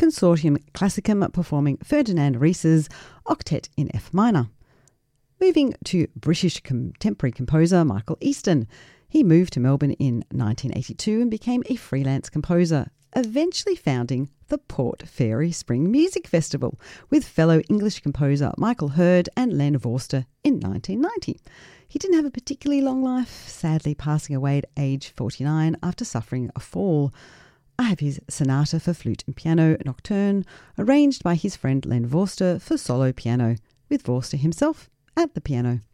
Consortium Classicum performing Ferdinand Ries's Octet in F minor. Moving to British contemporary composer Michael Easton. He moved to Melbourne in 1982 and became a freelance composer, eventually founding the Port Fairy Spring Music Festival with fellow English composer Michael Hurd and Len Vorster in 1990. He didn't have a particularly long life, sadly passing away at age 49 after suffering a fall. I have his Sonata for Flute and Piano Nocturne, arranged by his friend Len Vorster for solo piano, with Vorster himself at the piano.